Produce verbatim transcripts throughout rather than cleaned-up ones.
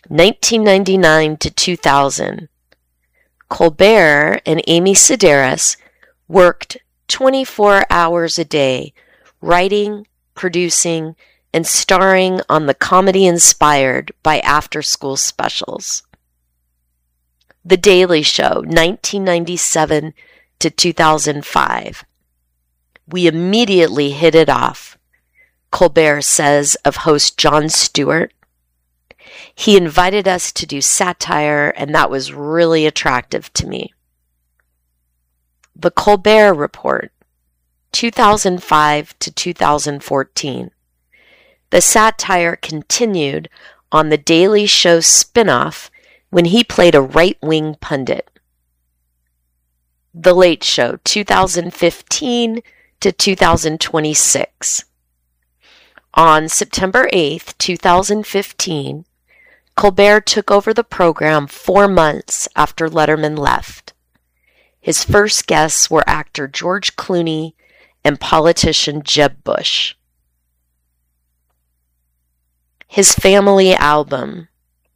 nineteen ninety-nine to two thousand, Colbert and Amy Sedaris worked twenty-four hours a day writing, producing, and starring on the comedy inspired by after-school specials. The Daily Show, nineteen ninety-seven to two thousand five. We immediately hit it off, Colbert says of host Jon Stewart. He invited us to do satire, and that was really attractive to me. The Colbert Report, two thousand five to two thousand fourteen. The satire continued on The Daily Show spin-off when he played a right-wing pundit. The Late Show, two thousand fifteen to two thousand twenty-six. On September eighth, two thousand fifteen, Colbert took over the program four months after Letterman left. His first guests were actor George Clooney and politician Jeb Bush. His family album.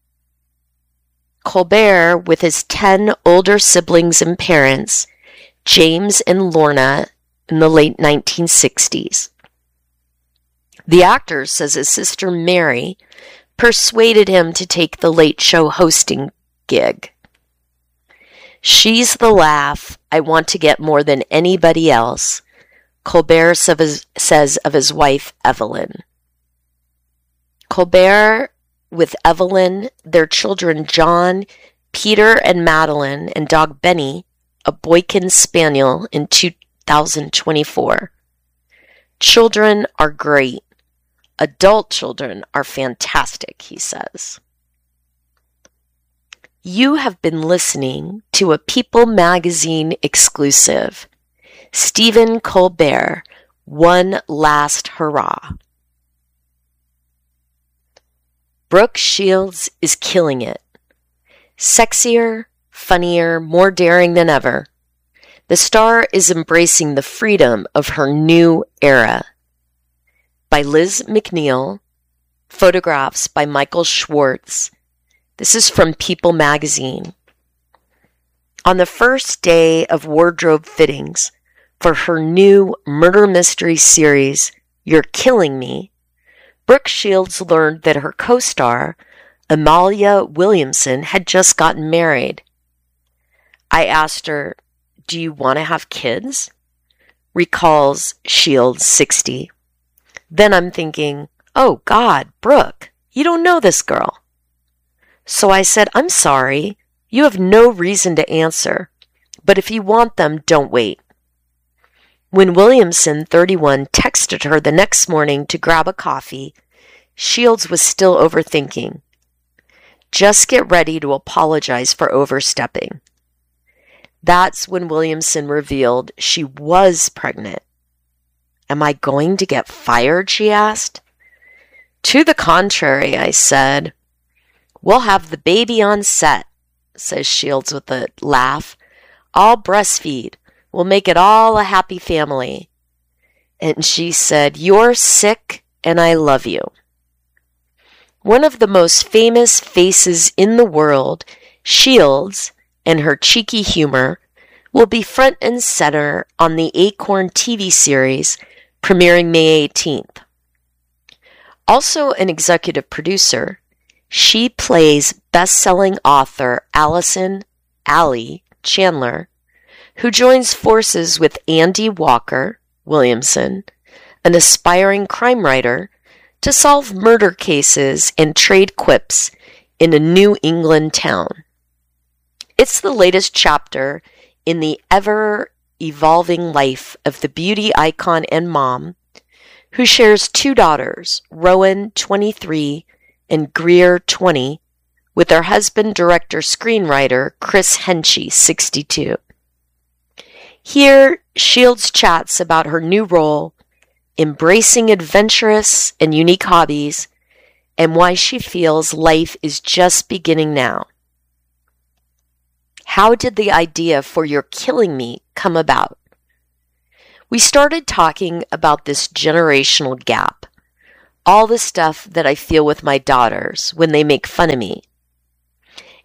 Colbert, with his ten older siblings and parents, James and Lorna, in the late nineteen sixties. The actor says his sister Mary persuaded him to take the Late Show hosting gig. She's the laugh I want to get more than anybody else, Colbert says of his wife Evelyn. Colbert, with Evelyn, their children John, Peter, and Madeline, and dog Benny, a Boykin Spaniel, in two thousand twenty-four. Children are great. Adult children are fantastic, he says. You have been listening to a People Magazine exclusive. Stephen Colbert, One Last Hurrah. Brooke Shields is killing it. Sexier, funnier, more daring than ever. The star is embracing the freedom of her new era. By Liz McNeil, photographs by Michael Schwartz. This is from People Magazine. On the first day of wardrobe fittings for her new murder mystery series, You're Killing Me, Brooke Shields learned that her co-star, Amalia Williamson, had just gotten married. I asked her, "Do you want to have kids?" Recalls Shields, sixty. Then I'm thinking, oh God, Brooke, you don't know this girl. So I said, I'm sorry, you have no reason to answer, but if you want them, don't wait. When Williamson, thirty-one, texted her the next morning to grab a coffee, Shields was still overthinking. Just get ready to apologize for overstepping. That's when Williamson revealed she was pregnant. Am I going to get fired, she asked. To the contrary, I said. We'll have the baby on set, says Shields with a laugh. I'll breastfeed. We'll make it all a happy family. And she said, you're sick and I love you. One of the most famous faces in the world, Shields, and her cheeky humor, will be front and center on the Acorn T V series premiering May eighteenth. Also an executive producer, she plays best-selling author Allison Allie Chandler, who joins forces with Andy Walker Williamson, an aspiring crime writer, to solve murder cases and trade quips in a New England town. It's the latest chapter in the ever-evolving life of the beauty icon and mom, who shares two daughters, Rowan, twenty-three, and Greer, twenty, with her husband, director, screenwriter, Chris Henchy, sixty-two. Here, Shields chats about her new role, embracing adventurous and unique hobbies, and why she feels life is just beginning now. How did the idea for You're Killing Me come about? We started talking about this generational gap, all the stuff that I feel with my daughters when they make fun of me.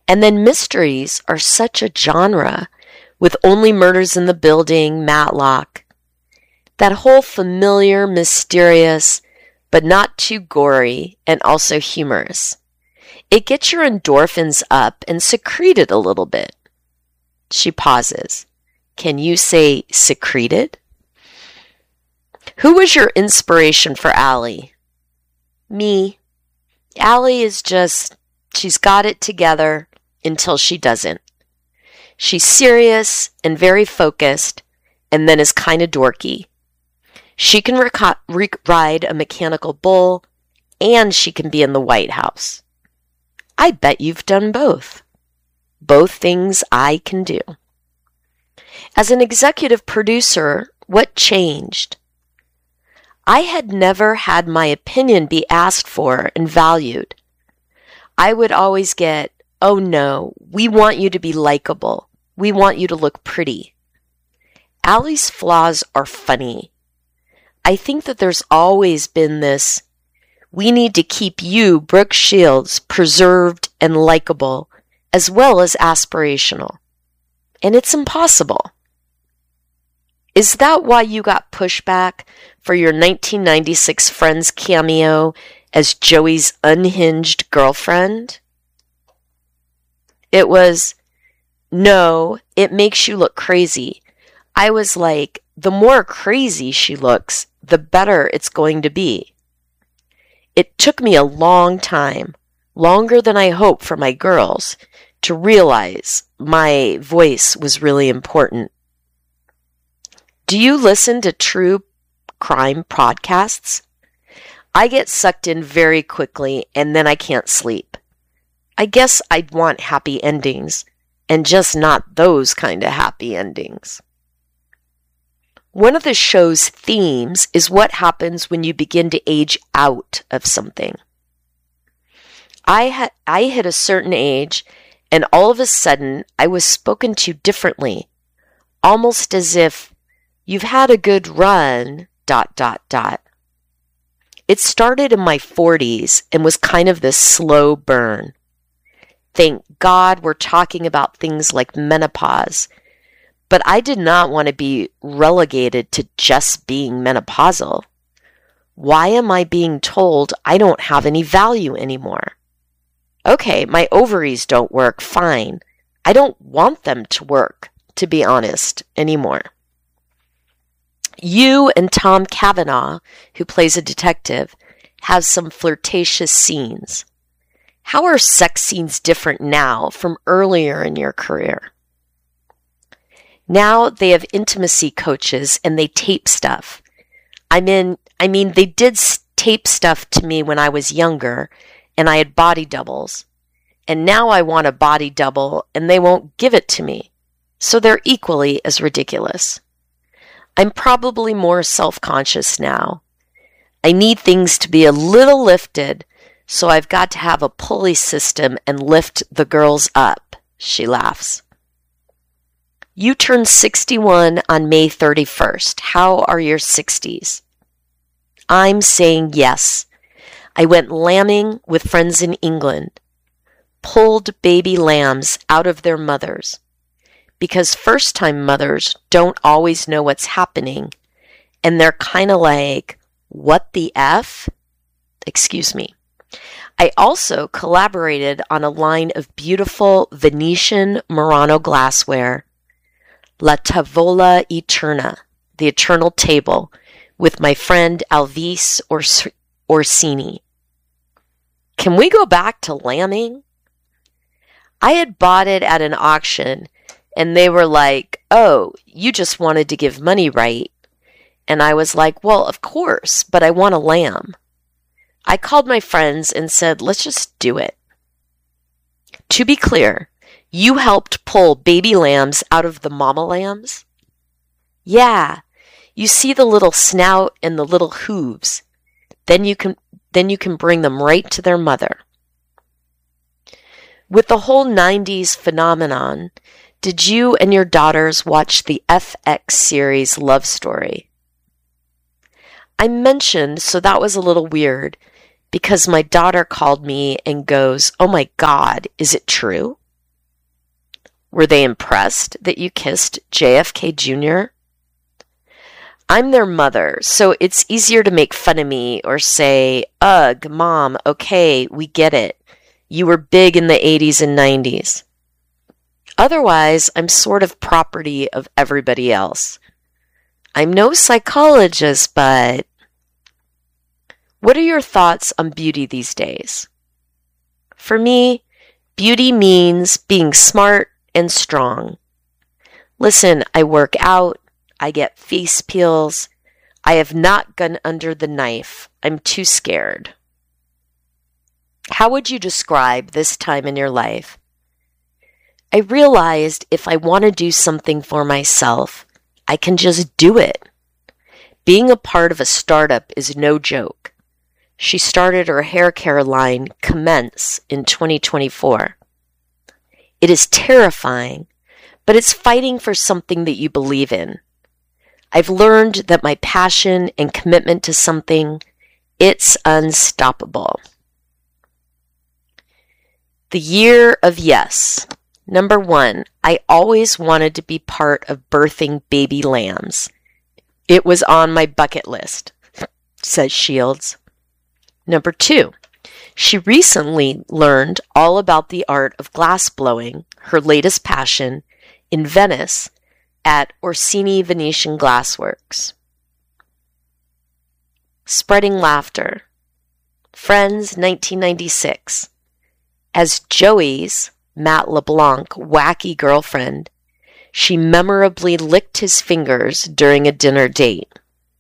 And then mysteries are such a genre, with Only Murders in the Building, Matlock. That whole familiar, mysterious, but not too gory, and also humorous. It gets your endorphins up and secreted a little bit. She pauses. Can you say secreted? Who was your inspiration for Allie? Me. Allie is just, she's got it together until she doesn't. She's serious and very focused, and then is kind of dorky. She can rec- rec- ride a mechanical bull, and she can be in the White House. I bet you've done both. Both things I can do. As an executive producer, what changed? I had never had my opinion be asked for and valued. I would always get, oh no, we want you to be likable. We want you to look pretty. Allie's flaws are funny. I think that there's always been this, we need to keep you, Brooke Shields, preserved and likable, as well as aspirational. And it's impossible. Is that why you got pushback for your nineteen ninety-six Friends cameo as Joey's unhinged girlfriend? It was, no, it makes you look crazy. I was like, the more crazy she looks, the better it's going to be. It took me a long time, longer than I hoped for my girls, to realize my voice was really important. Do you listen to true crime podcasts? I get sucked in very quickly and then I can't sleep. I guess I'd want happy endings, and just not those kind of happy endings. One of the show's themes is what happens when you begin to age out of something. I ha- I hit a certain age, and all of a sudden I was spoken to differently, almost as if you've had a good run, dot, dot, dot. It started in my forties and was kind of this slow burn. Thank God we're talking about things like menopause, but I did not want to be relegated to just being menopausal. Why am I being told I don't have any value anymore? Okay, my ovaries don't work, fine. I don't want them to work, to be honest, anymore. You and Tom Cavanaugh, who plays a detective, have some flirtatious scenes. How are sex scenes different now from earlier in your career? Now they have intimacy coaches and they tape stuff. I mean, I mean, they did tape stuff to me when I was younger and I had body doubles. And now I want a body double and they won't give it to me. So they're equally as ridiculous. I'm probably more self-conscious now. I need things to be a little lifted, so I've got to have a pulley system and lift the girls up, she laughs. You turned sixty-one on May thirty-first. How are your sixties? I'm saying yes. I went lambing with friends in England, pulled baby lambs out of their mothers, because first-time mothers don't always know what's happening, and they're kind of like, what the F? Excuse me. I also collaborated on a line of beautiful Venetian Murano glassware, La Tavola Eterna, the eternal table, with my friend Alvise Ors- Orsini. Can we go back to lambing? I had bought it at an auction, and they were like, oh, you just wanted to give money, right? And I was like, well, of course, but I want a lamb. I called my friends and said, let's just do it. To be clear, you helped pull baby lambs out of the mama lambs? Yeah, you see the little snout and the little hooves. Then you can, then you can bring them right to their mother. With the whole nineties phenomenon, did you and your daughters watch the F X series Love Story? I mentioned, so that was a little weird, because my daughter called me and goes, oh my God, is it true? Were they impressed that you kissed J F K Junior? I'm their mother, so it's easier to make fun of me or say, ugh, Mom, okay, we get it. You were big in the eighties and nineties. Otherwise, I'm sort of property of everybody else. I'm no psychologist, but... What are your thoughts on beauty these days? For me, beauty means being smart and strong. Listen, I work out, I get face peels, I have not gone under the knife. I'm too scared. How would you describe this time in your life? I realized if I want to do something for myself, I can just do it. Being a part of a startup is no joke. She started her hair care line, Commence, in twenty twenty-four. It is terrifying, but it's fighting for something that you believe in. I've learned that my passion and commitment to something, it's unstoppable. The year of yes. Number one, I always wanted to be part of birthing baby lambs. It was on my bucket list, says Shields. Number two, she recently learned all about the art of glass blowing, her latest passion, in Venice at Orsini Venetian Glassworks. Spreading laughter. Friends, nineteen ninety-six. As Joey's, Matt LeBlanc, wacky girlfriend, she memorably licked his fingers during a dinner date.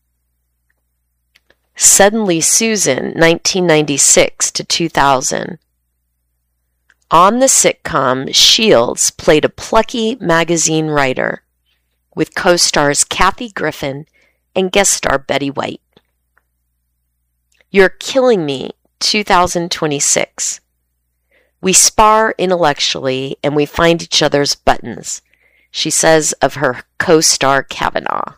Suddenly Susan, nineteen ninety-six to two thousand. On the sitcom, Shields played a plucky magazine writer with co-stars Kathy Griffin and guest star Betty White. You're Killing Me, two thousand twenty-six. We spar intellectually and we find each other's buttons, she says of her co-star Kavanaugh.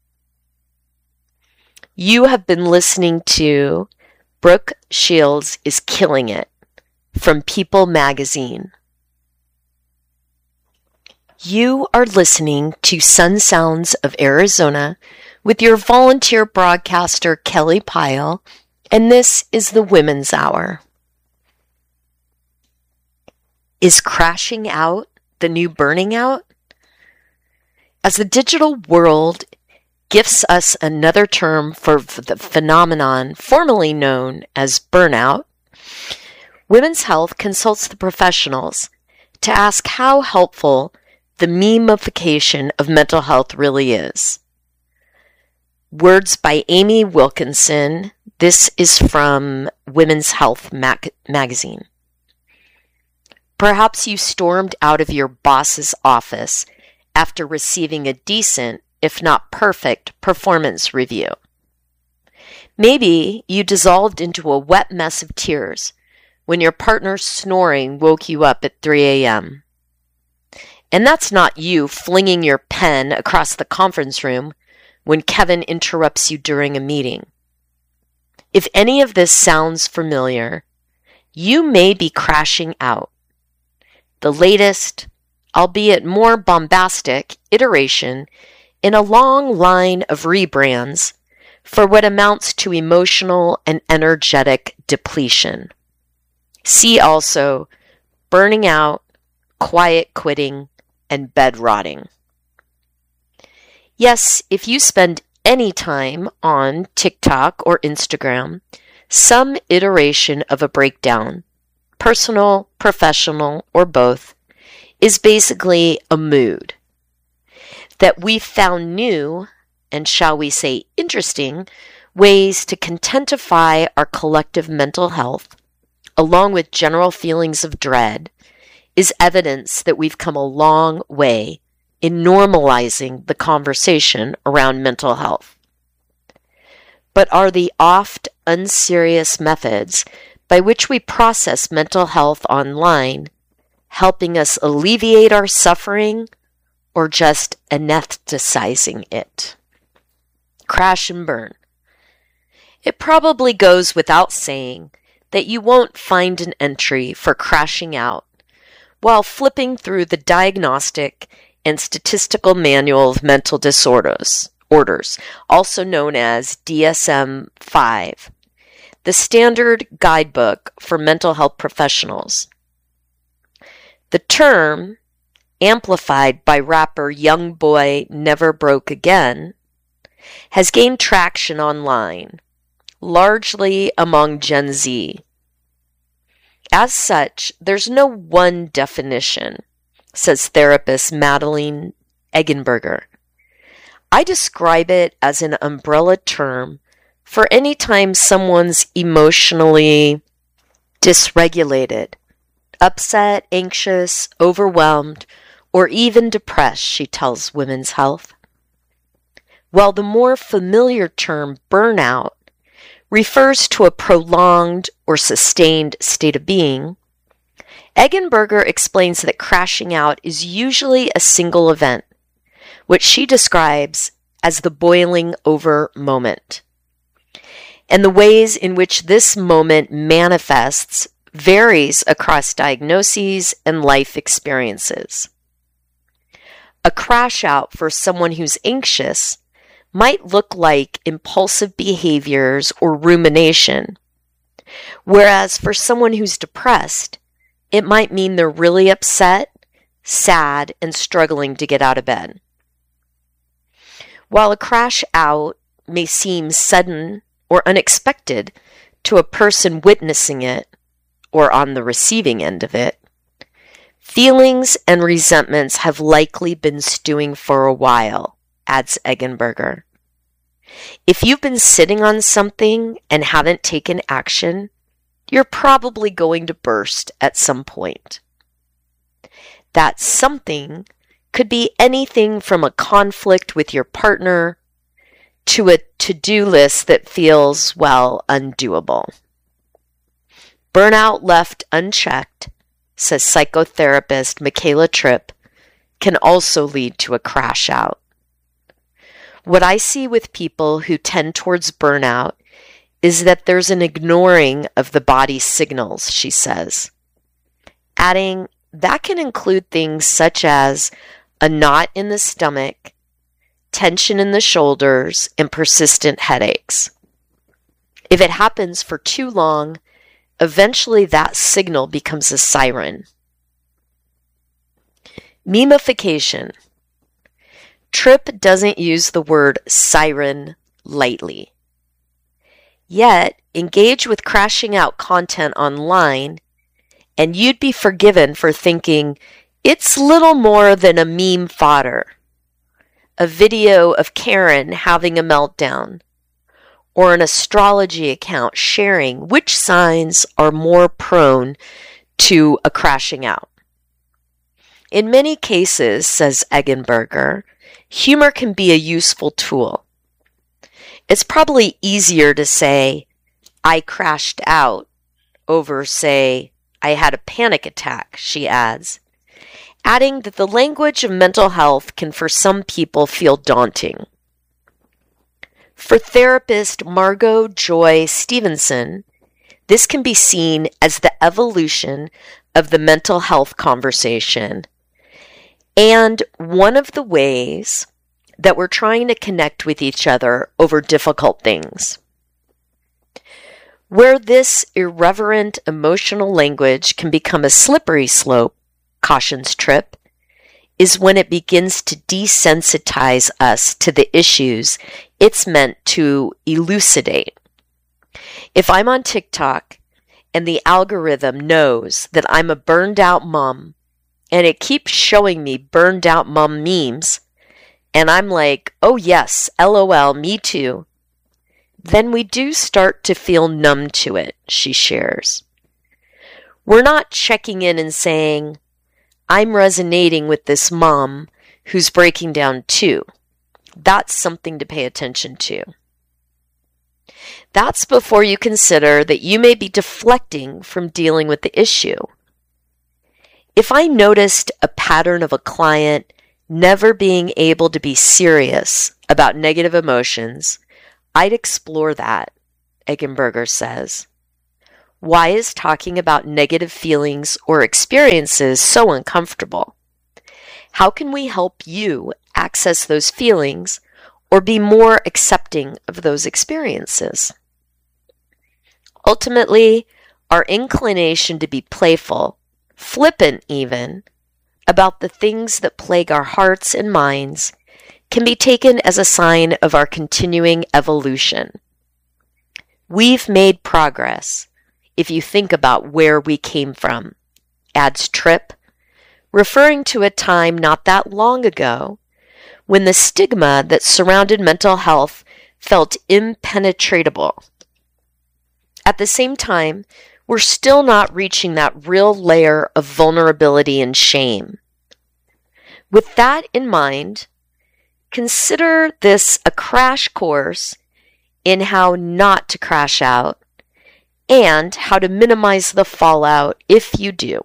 You have been listening to Brooke Shields is Killing It from People Magazine. You are listening to Sun Sounds of Arizona with your volunteer broadcaster Kelly Pyle, and this is the Women's Hour. Is crashing out the new burning out? As the digital world gifts us another term for the phenomenon formerly known as burnout, Women's Health consults the professionals to ask how helpful the memification of mental health really is. Words by Amy Wilkinson. This is from Women's Health mag- magazine. Perhaps you stormed out of your boss's office after receiving a decent, if not perfect, performance review. Maybe you dissolved into a wet mess of tears when your partner's snoring woke you up at three a.m. And that's not you flinging your pen across the conference room when Kevin interrupts you during a meeting. If any of this sounds familiar, you may be crashing out. The latest, albeit more bombastic, iteration in a long line of rebrands for what amounts to emotional and energetic depletion. See also burning out, quiet quitting, and bed rotting. Yes, if you spend any time on TikTok or Instagram, some iteration of a breakdown, personal, professional, or both, is basically a mood that we've found new, and shall we say interesting, ways to contentify our collective mental health, along with general feelings of dread, is evidence that we've come a long way in normalizing the conversation around mental health. But are the oft unserious methods by which we process mental health online helping us alleviate our suffering or just anesthetizing it? Crash and burn. It probably goes without saying that you won't find an entry for crashing out while flipping through the Diagnostic and Statistical Manual of Mental Disorders, orders, also known as D S M five, the standard guidebook for mental health professionals. The term, amplified by rapper Youngboy Never Broke Again, has gained traction online, largely among Gen Z. As such, there's no one definition, says therapist Madeline Eggenberger. I describe it as an umbrella term for any time someone's emotionally dysregulated, upset, anxious, overwhelmed, or even depressed, she tells Women's Health. While the more familiar term burnout refers to a prolonged or sustained state of being, Eggenberger explains that crashing out is usually a single event, which she describes as the boiling over moment. And the ways in which this moment manifests varies across diagnoses and life experiences. A crash out for someone who's anxious might look like impulsive behaviors or rumination, whereas for someone who's depressed, it might mean they're really upset, sad, and struggling to get out of bed. While a crash out may seem sudden or unexpected to a person witnessing it or on the receiving end of it, feelings and resentments have likely been stewing for a while, adds Eggenberger. If you've been sitting on something and haven't taken action, you're probably going to burst at some point. That something could be anything from a conflict with your partner to a to-do list that feels, well, undoable. Burnout left unchecked, says psychotherapist Michaela Tripp, can also lead to a crash out. What I see with people who tend towards burnout is that there's an ignoring of the body's signals, she says. Adding, that can include things such as a knot in the stomach, tension in the shoulders, and persistent headaches. If it happens for too long, eventually that signal becomes a siren. Memification. Tripp doesn't use the word siren lightly. Yet, engage with crashing out content online, and you'd be forgiven for thinking it's little more than a meme fodder, a video of Karen having a meltdown, or an astrology account sharing which signs are more prone to a crashing out. In many cases, says Eggenberger, humor can be a useful tool. It's probably easier to say, I crashed out, over, say, I had a panic attack, she adds, adding that the language of mental health can for some people feel daunting. For therapist Margot Joy Stevenson, this can be seen as the evolution of the mental health conversation and one of the ways that we're trying to connect with each other over difficult things. Where this irreverent emotional language can become a slippery slope, cautions Tripp, is when it begins to desensitize us to the issues it's meant to elucidate. If I'm on TikTok and the algorithm knows that I'm a burned out mom and it keeps showing me burned out mom memes, and I'm like, oh yes, LOL, me too, then we do start to feel numb to it, she shares. We're not checking in and saying, I'm resonating with this mom who's breaking down too. That's something to pay attention to. That's before you consider that you may be deflecting from dealing with the issue. If I noticed a pattern of a client never being able to be serious about negative emotions, I'd explore that, Eggenberger says. Why is talking about negative feelings or experiences so uncomfortable? How can we help you access those feelings or be more accepting of those experiences? Ultimately, our inclination to be playful, flippant even, about the things that plague our hearts and minds can be taken as a sign of our continuing evolution. We've made progress if you think about where we came from, adds Tripp, referring to a time not that long ago when the stigma that surrounded mental health felt impenetrable. At the same time, we're still not reaching that real layer of vulnerability and shame. With that in mind, consider this a crash course in how not to crash out and how to minimize the fallout if you do.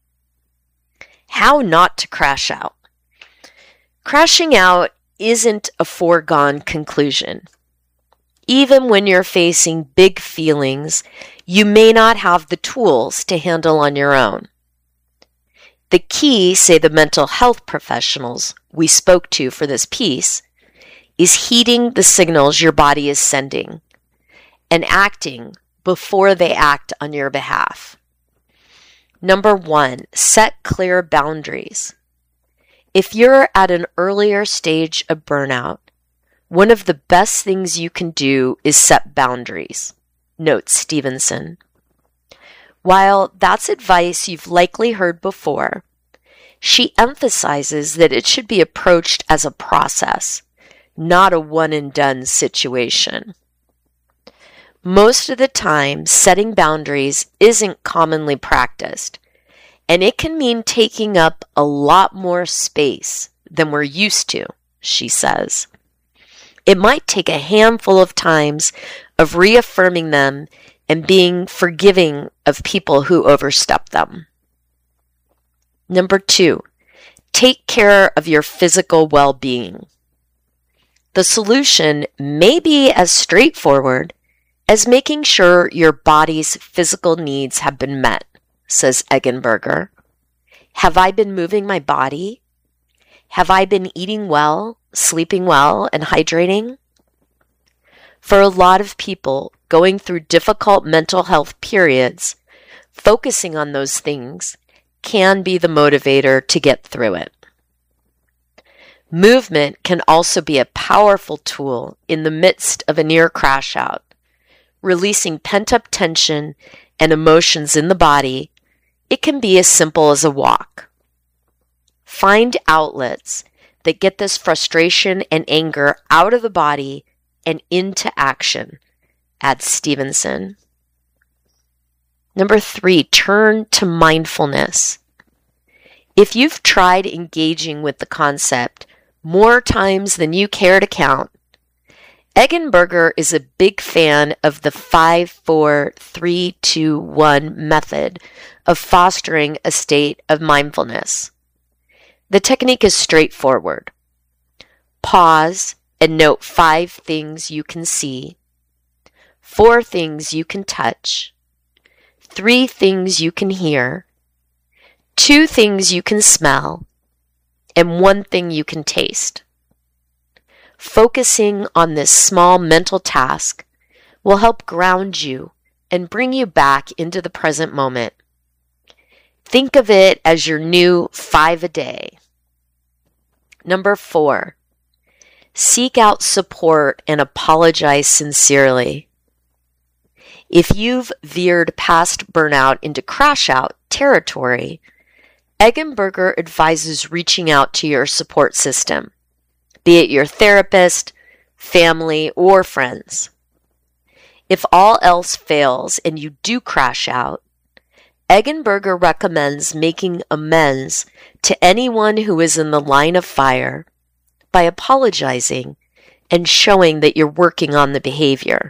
How not to crash out. Crashing out isn't a foregone conclusion. Even when you're facing big feelings, you may not have the tools to handle on your own. The key, say the mental health professionals we spoke to for this piece, is heeding the signals your body is sending and acting before they act on your behalf. Number one, set clear boundaries. If you're at an earlier stage of burnout, one of the best things you can do is set boundaries, notes Stevenson. While that's advice you've likely heard before, she emphasizes that it should be approached as a process, not a one-and-done situation. Most of the time, setting boundaries isn't commonly practiced, and it can mean taking up a lot more space than we're used to, she says. It might take a handful of times of reaffirming them and being forgiving of people who overstep them. Number two, take care of your physical well-being. The solution may be as straightforward as making sure your body's physical needs have been met, says Eggenberger. Have I been moving my body? Have I been eating well, sleeping well, and hydrating? For a lot of people going through difficult mental health periods, focusing on those things can be the motivator to get through it. Movement can also be a powerful tool in the midst of a near crash out, releasing pent-up tension and emotions in the body. It can be as simple as a walk. Find outlets that get this frustration and anger out of the body and into action, adds Stevenson. Number three, turn to mindfulness. If you've tried engaging with the concept more times than you care to count, Eggenberger is a big fan of the five four three two one method of fostering a state of mindfulness. The technique is straightforward. Pause and note five things you can see, four things you can touch, three things you can hear, two things you can smell, and one thing you can taste. Focusing on this small mental task will help ground you and bring you back into the present moment. Think of it as your new five a day. Number four, seek out support and apologize sincerely. If you've veered past burnout into crash out territory, Eggenberger advises reaching out to your support system, be it your therapist, family, or friends. If all else fails and you do crash out, Eggenberger recommends making amends to anyone who is in the line of fire by apologizing and showing that you're working on the behavior.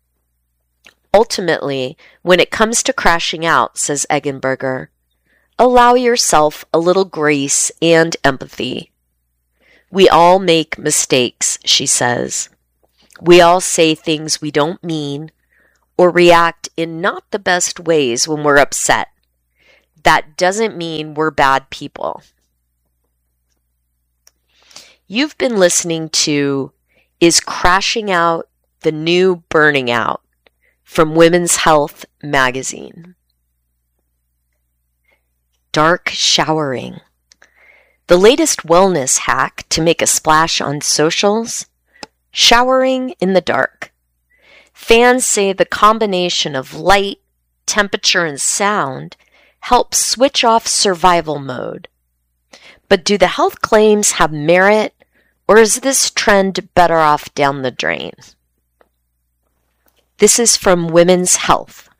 Ultimately, when it comes to crashing out, says Eggenberger, allow yourself a little grace and empathy. We all make mistakes, she says. We all say things we don't mean or react in not the best ways when we're upset. That doesn't mean we're bad people. You've been listening to Is Crashing Out the New Burning Out from Women's Health magazine. Dark showering. The latest wellness hack to make a splash on socials? Showering in the dark. Fans say the combination of light, temperature, and sound helps switch off survival mode. But do the health claims have merit, or is this trend better off down the drain? This is from Women's Health.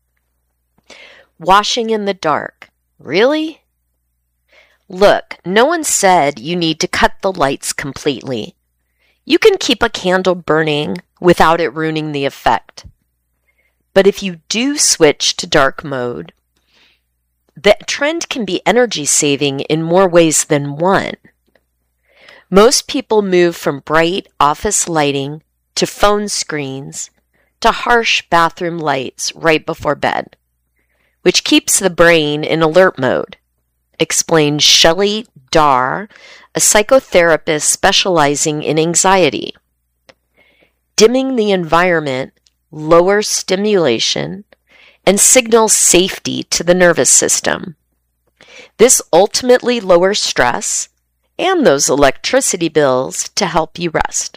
Washing in the dark. Really? Look, no one said you need to cut the lights completely. You can keep a candle burning without it ruining the effect. But if you do switch to dark mode, the trend can be energy saving in more ways than one. Most people move from bright office lighting to phone screens to harsh bathroom lights right before bed, which keeps the brain in alert mode, explains Shelley Darr, a psychotherapist specializing in anxiety. Dimming the environment lowers stimulation and signals safety to the nervous system. This ultimately lowers stress and those electricity bills to help you rest.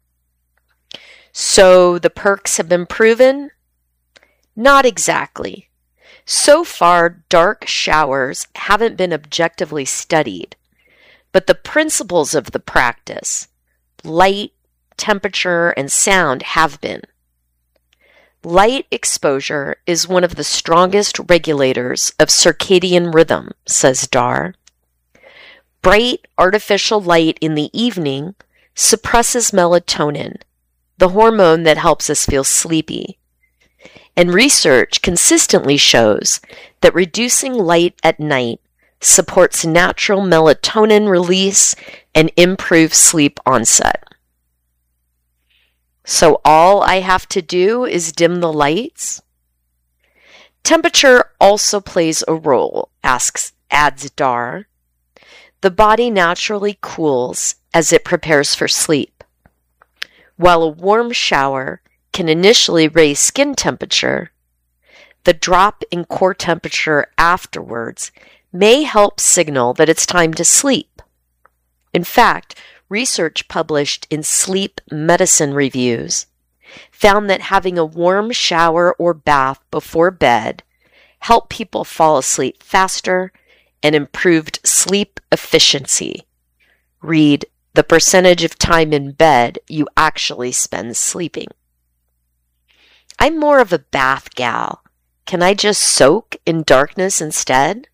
So the perks have been proven? Not exactly. So far, dark showers haven't been objectively studied, but the principles of the practice, light, temperature, and sound, have been. Light exposure is one of the strongest regulators of circadian rhythm, says Darr. Bright artificial light in the evening suppresses melatonin, the hormone that helps us feel sleepy. And research consistently shows that reducing light at night supports natural melatonin release and improves sleep onset. So all I have to do is dim the lights? Temperature also plays a role, asks, adds Darr. The body naturally cools as it prepares for sleep. While a warm shower can initially raise skin temperature, the drop in core temperature afterwards may help signal that it's time to sleep. In fact, research published in Sleep Medicine Reviews found that having a warm shower or bath before bed helped people fall asleep faster and improved sleep efficiency. Read the percentage of time in bed you actually spend sleeping. I'm more of a bath gal. Can I just soak in darkness instead?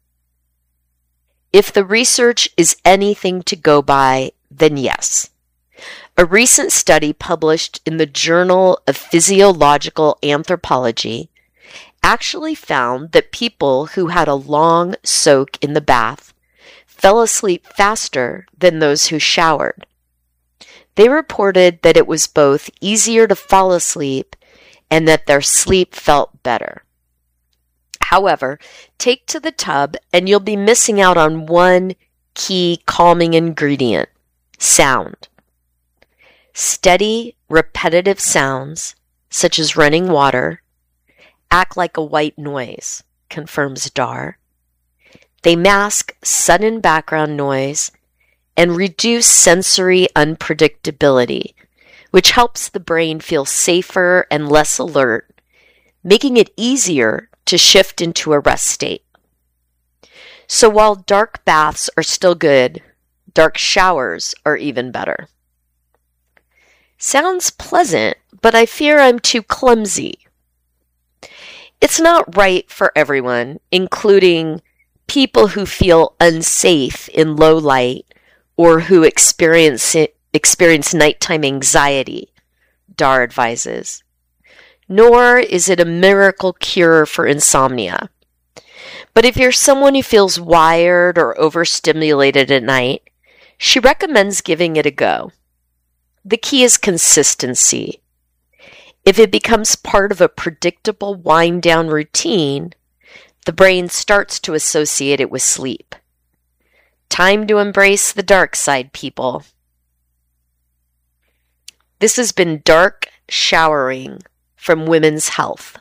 If the research is anything to go by, then yes. A recent study published in the Journal of Physiological Anthropology actually found that people who had a long soak in the bath fell asleep faster than those who showered. They reported that it was both easier to fall asleep and that their sleep felt better. However, take to the tub and you'll be missing out on one key calming ingredient: sound. Steady, repetitive sounds, such as running water, act like a white noise, confirms Darr. They mask sudden background noise and reduce sensory unpredictability, which helps the brain feel safer and less alert, making it easier to shift into a rest state. So while dark baths are still good, dark showers are even better. Sounds pleasant, but I fear I'm too clumsy. It's not right for everyone, including people who feel unsafe in low light or who experience it, experience nighttime anxiety, Darr advises. Nor is it a miracle cure for insomnia. But if you're someone who feels wired or overstimulated at night, she recommends giving it a go. The key is consistency. If it becomes part of a predictable wind-down routine, the brain starts to associate it with sleep. Time to embrace the dark side, people. This has been Dark Showering from Women's Health.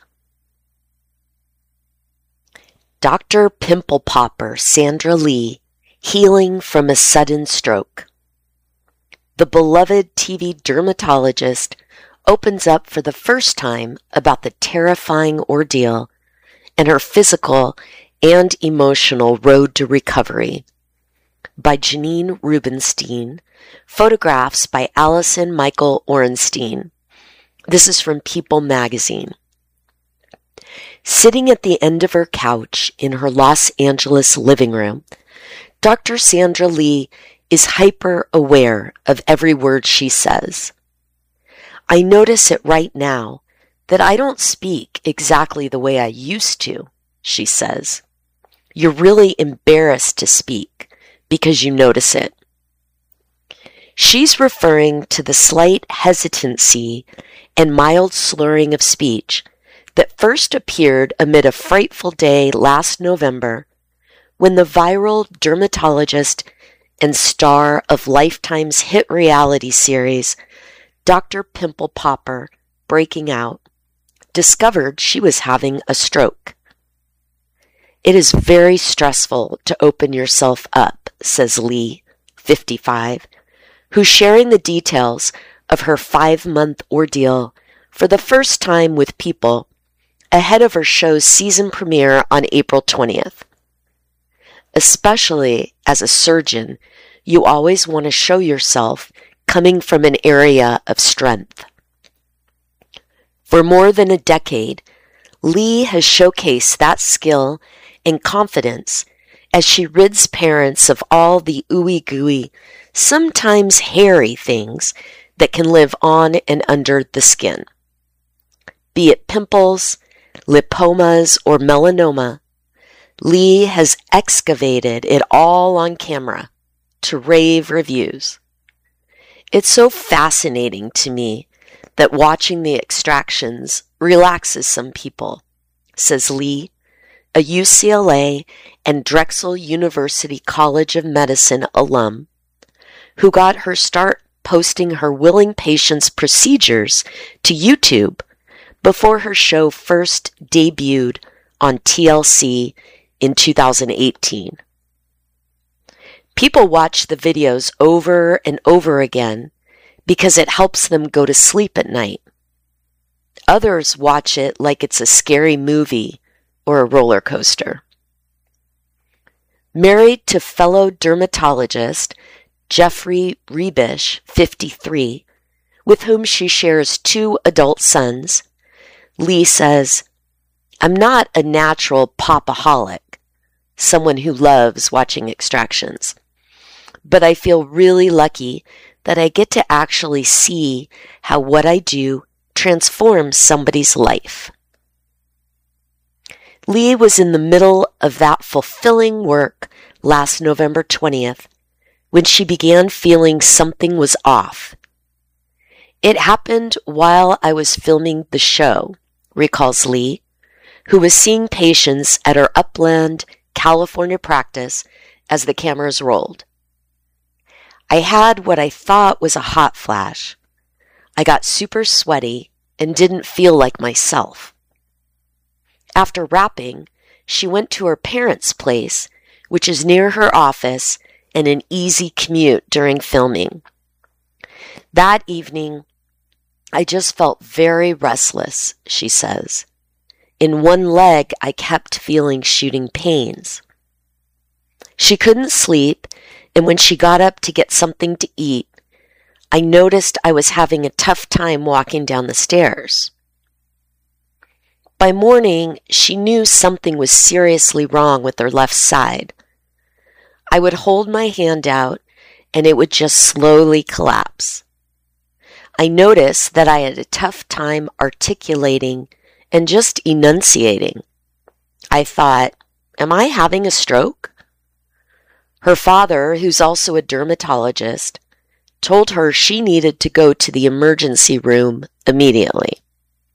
Doctor Pimple Popper Sandra Lee, healing from a sudden stroke. The beloved T V dermatologist opens up for the first time about the terrifying ordeal and her physical and emotional road to recovery. By Janine Rubenstein, photographs by Allison Michael Orenstein. This is from People magazine. Sitting at the end of her couch in her Los Angeles living room, Doctor Sandra Lee is hyper-aware of every word she says. I notice it right now that I don't speak exactly the way I used to, she says. You're really embarrassed to speak because you notice it. She's referring to the slight hesitancy and mild slurring of speech that first appeared amid a frightful day last November when the viral dermatologist and star of Lifetime's hit reality series, Doctor Pimple Popper, Breaking Out, discovered she was having a stroke. It is very stressful to open yourself up, says Lee, fifty-five, who's sharing the details of her five-month ordeal for the first time with People ahead of her show's season premiere on April twentieth. Especially as a surgeon, you always want to show yourself coming from an area of strength. For more than a decade, Lee has showcased that skill and confidence as she rids parents of all the ooey-gooey, sometimes hairy things that can live on and under the skin. Be it pimples, lipomas, or melanoma, Lee has excavated it all on camera to rave reviews. It's so fascinating to me that watching the extractions relaxes some people, says Lee, a U C L A and Drexel University College of Medicine alum, who got her start posting her willing patients' procedures to YouTube before her show first debuted on T L C in two thousand eighteen. People watch the videos over and over again because it helps them go to sleep at night. Others watch it like it's a scary movie or a roller coaster. Married to fellow dermatologist Jeffrey Rebish, fifty-three, with whom she shares two adult sons, Lee says, I'm not a natural popaholic, someone who loves watching extractions, but I feel really lucky that I get to actually see how what I do transforms somebody's life. Lee was in the middle of that fulfilling work last November twentieth when she began feeling something was off. It happened while I was filming the show, recalls Lee, who was seeing patients at her Upland, California practice as the cameras rolled. I had what I thought was a hot flash. I got super sweaty and didn't feel like myself. After wrapping, she went to her parents' place, which is near her office and an easy commute during filming. That evening, I just felt very restless, she says. In one leg, I kept feeling shooting pains. She couldn't sleep, and when she got up to get something to eat, I noticed I was having a tough time walking down the stairs. By morning, she knew something was seriously wrong with her left side. I would hold my hand out, and it would just slowly collapse. I noticed that I had a tough time articulating and just enunciating. I thought, am I having a stroke? Her father, who's also a dermatologist, told her she needed to go to the emergency room immediately.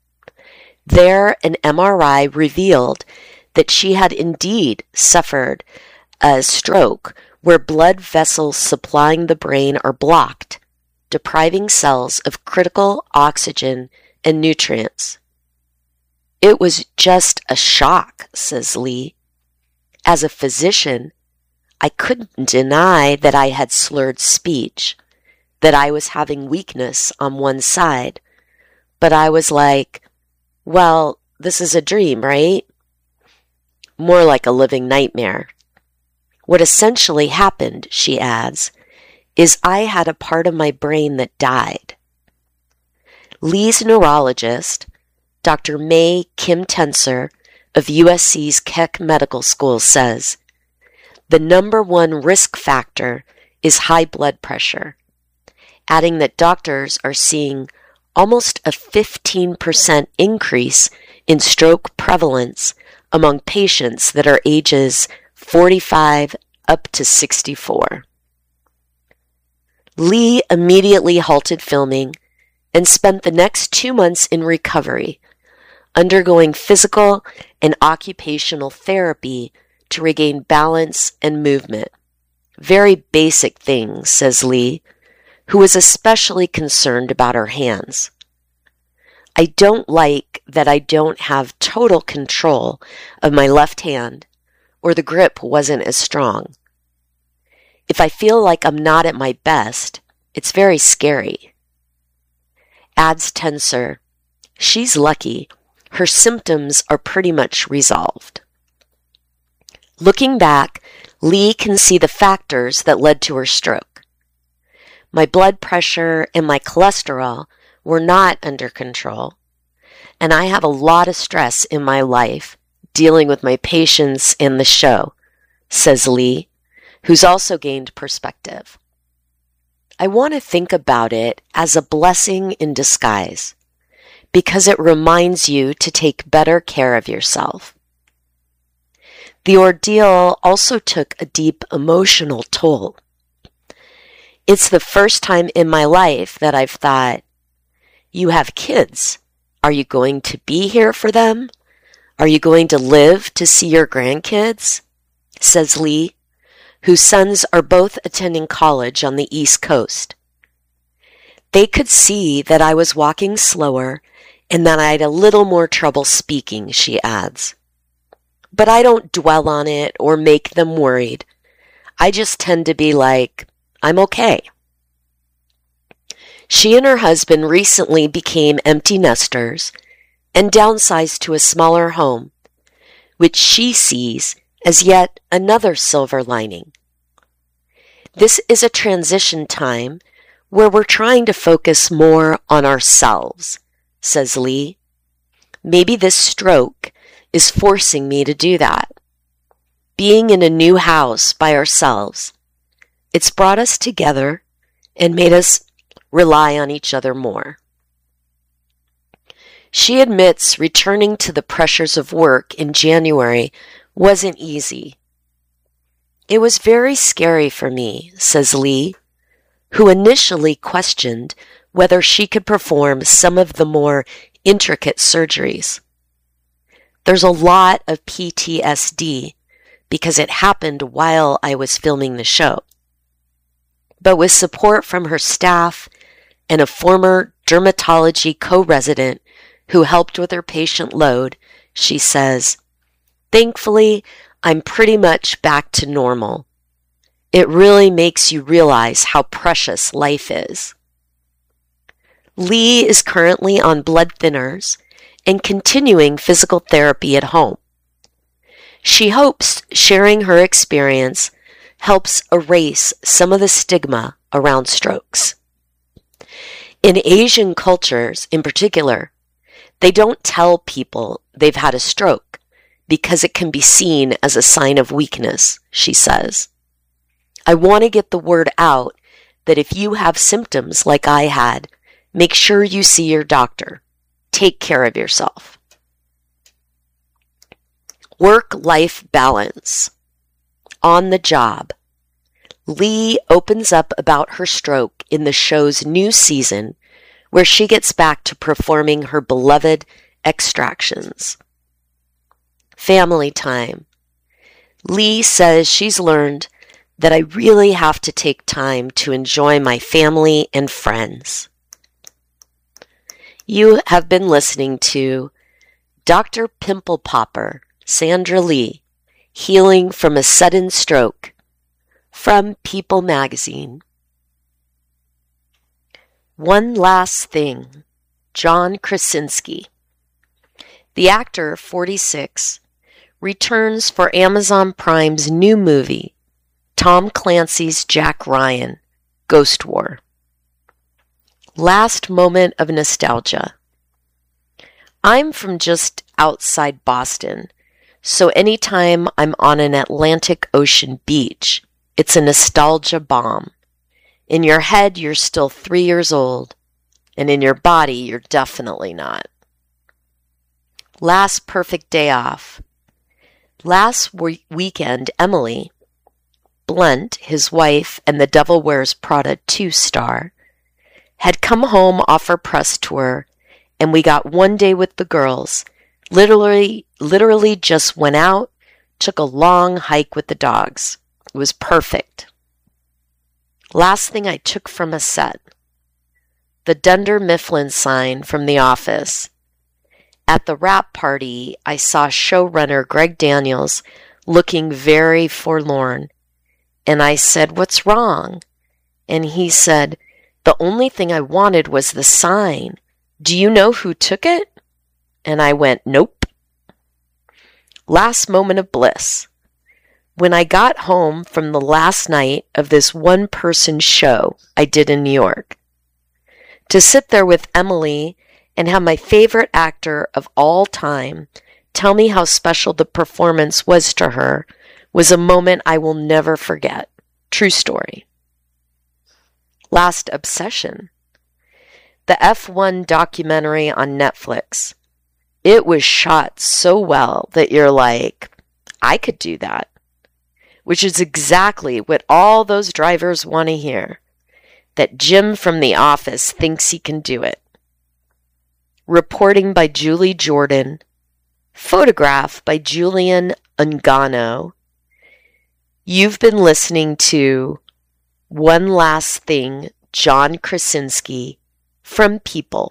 There, an M R I revealed that she had indeed suffered a stroke where blood vessels supplying the brain are blocked, depriving cells of critical oxygen and nutrients. It was just a shock, says Lee. As a physician, I couldn't deny that I had slurred speech, that I was having weakness on one side, but I was like, well, this is a dream, right? More like a living nightmare. What essentially happened, she adds, is I had a part of my brain that died. Lee's neurologist, Doctor May Kim Tenser of U S C's Keck Medical School, says, the number one risk factor is high blood pressure, adding that doctors are seeing almost a fifteen percent increase in stroke prevalence among patients that are ages forty-five up to sixty-four. Lee immediately halted filming and spent the next two months in recovery, undergoing physical and occupational therapy to regain balance and movement. Very basic things, says Lee, who is especially concerned about her hands. I don't like that I don't have total control of my left hand, or the grip wasn't as strong. If I feel like I'm not at my best, it's very scary. Adds Tenser, she's lucky. Her symptoms are pretty much resolved. Looking back, Lee can see the factors that led to her stroke. My blood pressure and my cholesterol were not under control, and I have a lot of stress in my life dealing with my patients in the show, says Lee, who's also gained perspective. I want to think about it as a blessing in disguise, because it reminds you to take better care of yourself. The ordeal also took a deep emotional toll. It's the first time in my life that I've thought, you have kids. Are you going to be here for them? Are you going to live to see your grandkids? Says Lee, whose sons are both attending college on the East Coast. They could see that I was walking slower and that I had a little more trouble speaking, she adds. But I don't dwell on it or make them worried. I just tend to be like, I'm okay. She and her husband recently became empty nesters and downsized to a smaller home, which she sees as yet another silver lining. This is a transition time where we're trying to focus more on ourselves, says Lee. Maybe this stroke is forcing me to do that. Being in a new house by ourselves, it's brought us together and made us rely on each other more. She admits returning to the pressures of work in January wasn't easy. It was very scary for me, says Lee, who initially questioned whether she could perform some of the more intricate surgeries. There's a lot of P T S D because it happened while I was filming the show. But with support from her staff and a former dermatology co-resident who helped with her patient load, she says, thankfully, I'm pretty much back to normal. It really makes you realize how precious life is. Lee is currently on blood thinners and continuing physical therapy at home. She hopes sharing her experience helps erase some of the stigma around strokes. In Asian cultures, in particular, they don't tell people they've had a stroke because it can be seen as a sign of weakness, she says. I want to get the word out that if you have symptoms like I had, make sure you see your doctor. Take care of yourself. Work-life balance. On the job. Lee opens up about her stroke in the show's new season, where she gets back to performing her beloved extractions. Family time. Lee says she's learned that I really have to take time to enjoy my family and friends. You have been listening to Doctor Pimple Popper, Sandra Lee, Healing from a Sudden Stroke, from People Magazine. One Last Thing, John Krasinski. The actor, forty-six, returns for Amazon Prime's new movie, Tom Clancy's Jack Ryan, Ghost War. Last moment of nostalgia. I'm from just outside Boston, so anytime I'm on an Atlantic Ocean beach, it's a nostalgia bomb. In your head, you're still three years old, and in your body, you're definitely not. Last perfect day off. Last we- weekend, Emily, Blunt, his wife, and the Devil Wears Prada two star, had come home off our press tour, and we got one day with the girls. Literally, literally just went out, took a long hike with the dogs. It was perfect. Last thing I took from a set. The Dunder Mifflin sign from The Office. At the wrap party, I saw showrunner Greg Daniels looking very forlorn, and I said, "What's wrong?" And he said, "The only thing I wanted was the sign. Do you know who took it?" And I went, "Nope." Last moment of bliss. When I got home from the last night of this one-person show I did in New York, to sit there with Emily and have my favorite actor of all time tell me how special the performance was to her was a moment I will never forget. True story. Last obsession. The F one documentary on Netflix. It was shot so well that you're like, I could do that. Which is exactly what all those drivers want to hear. That Jim from The Office thinks he can do it. Reporting by Julie Jordan. Photograph by Julian Ungano. You've been listening to One Last Thing, John Krasinski, from People.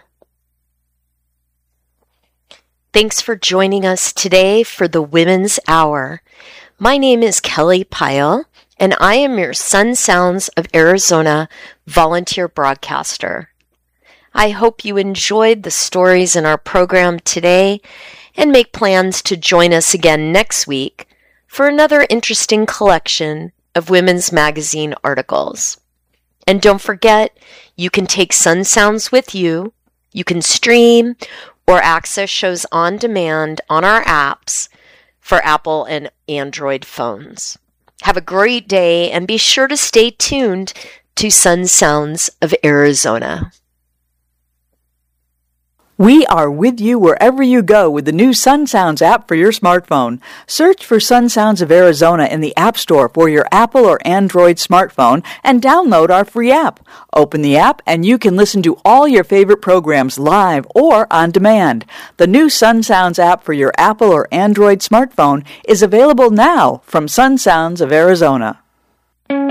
Thanks for joining us today for the Women's Hour. My name is Kelly Pyle, and I am your Sun Sounds of Arizona volunteer broadcaster. I hope you enjoyed the stories in our program today and make plans to join us again next week for another interesting collection of women's magazine articles. And don't forget, you can take Sun Sounds with you. You can stream or access shows on demand on our apps for Apple and Android phones. Have a great day and be sure to stay tuned to Sun Sounds of Arizona. We are with you wherever you go with the new Sun Sounds app for your smartphone. Search for Sun Sounds of Arizona in the App Store for your Apple or Android smartphone and download our free app. Open the app and you can listen to all your favorite programs live or on demand. The new Sun Sounds app for your Apple or Android smartphone is available now from Sun Sounds of Arizona.